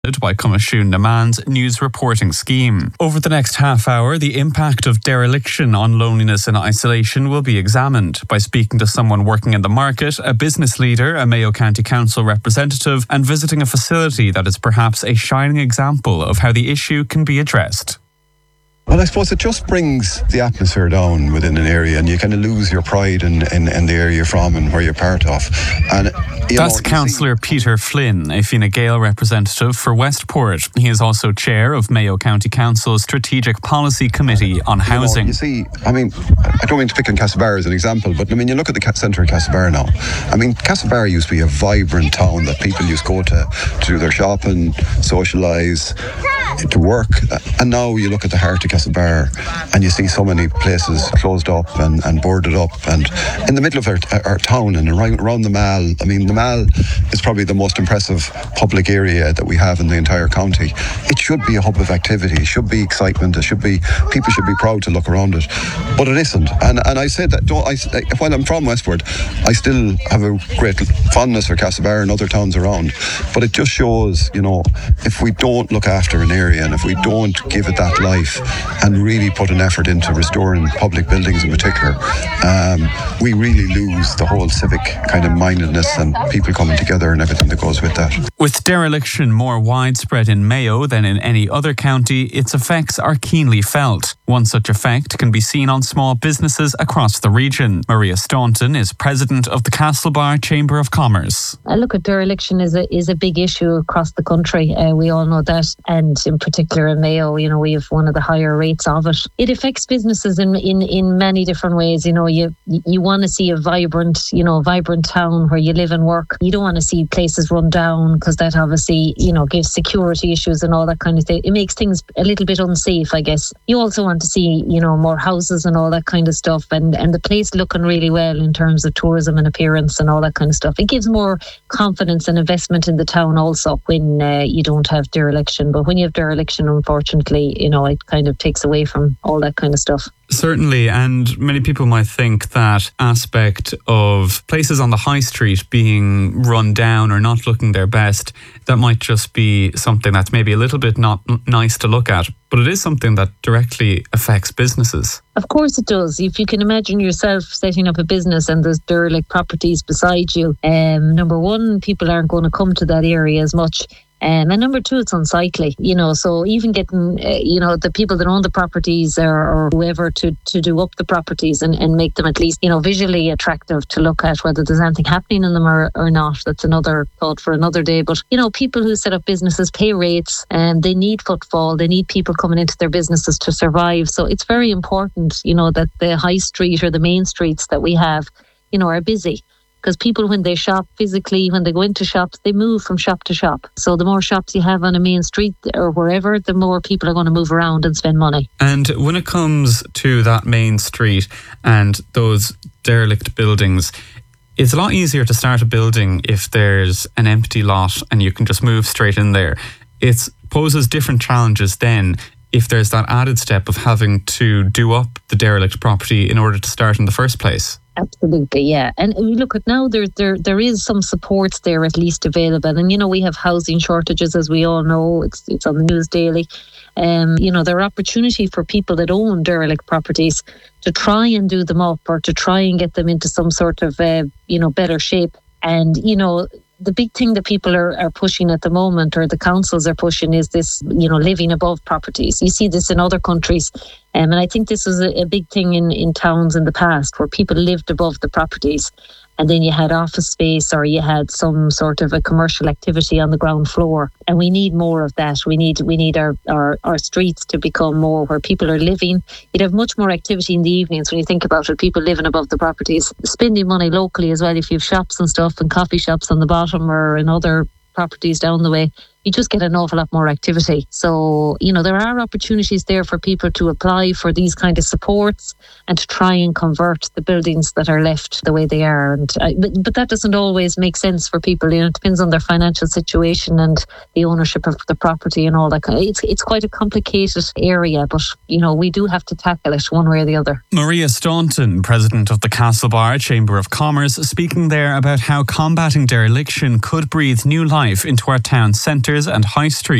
by Cumashuan Naman's news reporting scheme. Over the next half hour, the impact of dereliction on loneliness and isolation will be examined by speaking to someone working in the market, a business leader, a Mayo County Council representative, and visiting a facility that is perhaps a shining example of how the issue can be addressed. Well, I suppose it just brings the atmosphere down within an area, and you kind of lose your pride in the area you're from and where you're part of. And that's Councillor Peter Flynn, a Fine Gael representative for Westport. He is also chair of Mayo County Council's Strategic Policy Committee on Housing. You see, I mean, I don't mean to pick on Castlebar as an example, but I mean, you look at the centre of Castlebar now. I mean, Castlebar used to be a vibrant town that people used to go to do their shopping, socialise, to work, and now you look at the heart of Castlebar and you see so many places closed up and boarded up, and in the middle of our town and around the Mall. I mean, the Mall is probably the most impressive public area that we have in the entire county. It should be a hub of activity, it should be excitement, people should be proud to look around it, but it isn't. And I say that while I'm from Westport, I still have a great fondness for Castlebar and other towns around, but it just shows, if we don't look after an area and if we don't give it that life and really put an effort into restoring public buildings in particular, we really lose the whole civic kind of mindedness and people coming together and everything that goes with that. With dereliction more widespread in Mayo than in any other county, its effects are keenly felt. One such effect can be seen on small businesses across the region. Maria Staunton is president of the Castlebar Chamber of Commerce. Look, at dereliction is a big issue across the country. We all know that, and in particular in Mayo, we have one of the higher rates of it. It affects businesses in many different ways. You want to see a vibrant town where you live and work. You don't want to see places run down, because that obviously, gives security issues and all that kind of thing. It makes things a little bit unsafe, I guess. You also want to see, more houses and all that kind of stuff, and the place looking really well in terms of tourism and appearance and all that kind of stuff. It gives more confidence and investment in the town also when you don't have dereliction. But when you have dereliction, unfortunately, it kind of takes away from all that kind of stuff. Certainly, and many people might think that aspect of places on the high street being run down or not looking their best, that might just be something that's maybe a little bit not nice to look at, but it is something that directly affects businesses. Of course it does. If you can imagine yourself setting up a business and there's derelict properties beside you, number one, people aren't going to come to that area as much. And number two, it's unsightly, so even getting, the people that own the properties or whoever to do up the properties and make them at least, visually attractive to look at, whether there's anything happening in them or not. That's another thought for another day. But, people who set up businesses pay rates, and they need footfall. They need people coming into their businesses to survive. So it's very important, that the high street or the main streets that we have, are busy. Because people, when they shop physically, when they go into shops, they move from shop to shop. So the more shops you have on a main street or wherever, the more people are going to move around and spend money. And when it comes to that main street and those derelict buildings, it's a lot easier to start a building if there's an empty lot and you can just move straight in there. It poses different challenges then if there's that added step of having to do up the derelict property in order to start in the first place. Absolutely, yeah. And we look at now, there is some supports there at least available. And, we have housing shortages, as we all know. It's on the news daily. There are opportunity for people that own derelict properties to try and do them up or to try and get them into some sort of, better shape. And, the big thing that people are pushing at the moment, or the councils are pushing, is this, living above properties. You see this in other countries. And I think this was a big thing in towns in the past, where people lived above the properties. And then you had office space, or you had some sort of a commercial activity on the ground floor. And we need more of that. We need our streets to become more where people are living. You'd have much more activity in the evenings when you think about it. People living above the properties, spending money locally as well. If you have shops and stuff and coffee shops on the bottom or in other properties down the way, you just get an awful lot more activity. So, there are opportunities there for people to apply for these kind of supports and to try and convert the buildings that are left the way they are. But that doesn't always make sense for people. It depends on their financial situation and the ownership of the property and all that. It's quite a complicated area, but, we do have to tackle it one way or the other. Maria Staunton, president of the Castlebar Chamber of Commerce, speaking there about how combating dereliction could breathe new life into our town centre Centres and High Street.